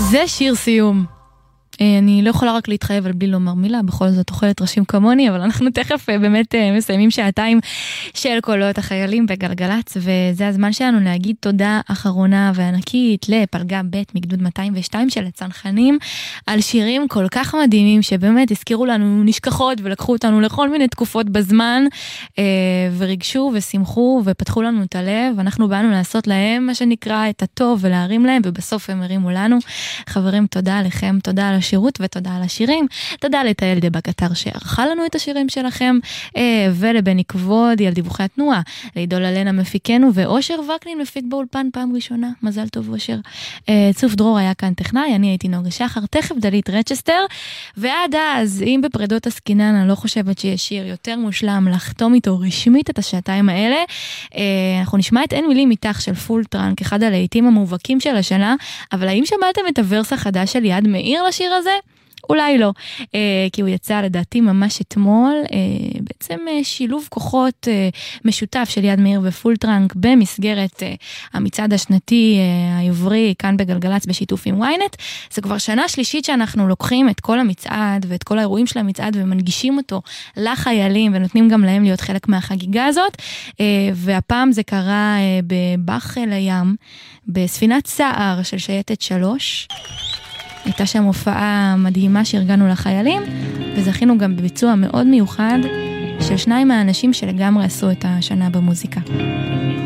זה שיר סיום. אני לא יכולה רק להתחייב על בלי לומר מילה, בכל זאת אוכלת ראשים כמוני, אבל אנחנו תכף באמת מסיימים שעתיים של קולות החיילים בגלגלץ, וזה הזמן שלנו להגיד תודה אחרונה וענקית לפלגה ב' מגדוד 202 של הצנחנים, על שירים כל כך מדהימים, שבאמת הזכירו לנו נשכחות ולקחו אותנו לכל מיני תקופות בזמן, ורגשו ושמחו ופתחו לנו את הלב, ואנחנו באנו לעשות להם מה שנקרא את הטוב ולהרים להם, ובסוף הם הרימו לנו. חברים, תודה לכם, תודה על השירות ותודה על השירים. תודה לתאל דבק אתר שערכה לנו את השירים שלכם, ולבני כבודי על דיווחי התנועה, לעידול אלנה מפיקנו, ואושר וקנין מפיק באולפן פעם ראשונה. מזל טוב אושר. צוף דרור היה כאן טכנאי, אני הייתי נוגה שחר, תכף דלית רצ'סטר, ועד אז, אם בפרדות הסקינן, אני לא חושבת שיש שיר יותר מושלם לחתום איתו רשמית את השעתיים האלה. אנחנו נשמע את אין מילים איתך של פול טראנק, אחד הלהיטים המובהקים של השנה, אבל האם שמעתם את הוורס החדש של יד מאיר לשיר הזה? אולי לא, כי הוא יצא לדעתי ממש אתמול, בעצם שילוב כוחות משותף של יד מאיר ופול טראנק במסגרת המצעד השנתי העברי כאן בגלגלץ בשיתוף עם וויינט. זה כבר שנה שלישית שאנחנו לוקחים את כל המצעד ואת כל האירועים של המצעד ומנגישים אותו לחיילים ונותנים גם להם להיות חלק מהחגיגה הזאת, והפעם זה קרה בבח אל הים, בספינת סער של שייטת 3, הייתה שם הופעה מדהימה שארגנו לחיילים, וזכינו גם בביצוע מאוד מיוחד של שניים מהאנשים שלגמרי עשו את השנה במוזיקה.